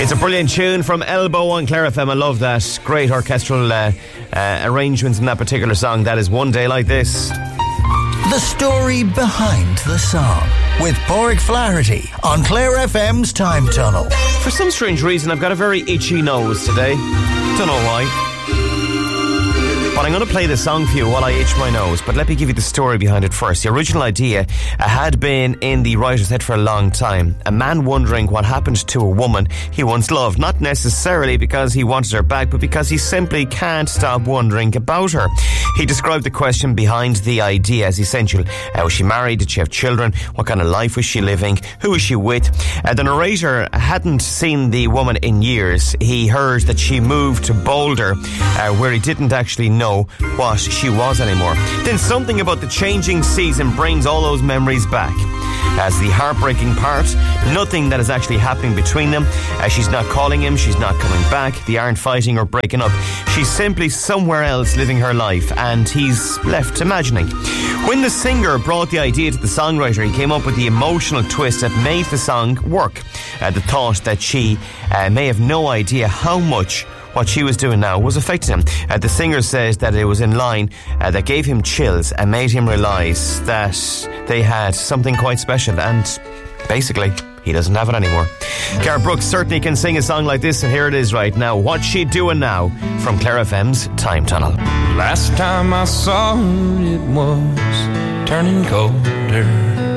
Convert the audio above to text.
It's a brilliant tune from Elbow on Clare FM. I love that. Great orchestral arrangements in that particular song. That is One Day Like This. The story behind the song with Pádraig Flaherty on Clare FM's Time Tunnel. For some strange reason, I've got a very itchy nose today. Don't know why. But I'm going to play the song for you while I itch my nose. But let me give you the story behind it first. The original idea had been in the writer's head for a long time. A man wondering what happened to a woman he once loved. Not necessarily because he wanted her back, but because he simply can't stop wondering about her. He described the question behind the idea as essential. Was she married? Did she have children? What kind of life was she living? Who was she with? The narrator hadn't seen the woman in years. He heard that she moved to Boulder, where he didn't actually know what she was anymore. Then something about the changing season brings all those memories back. As the heartbreaking part, nothing that is actually happening between them. She's not calling him, she's not coming back, they aren't fighting or breaking up. She's simply somewhere else living her life, and he's left imagining. When the singer brought the idea to the songwriter, he came up with the emotional twist that made the song work. The thought that she may have no idea how much what she was doing now was affecting him. The singer says that it was in line that gave him chills and made him realise that they had something quite special, and basically he doesn't have it anymore. Garth Brooks certainly can sing a song like this, and here it is right now. What's She Doing Now from Clare FM's Time Tunnel. Last time I saw her, it was turning colder.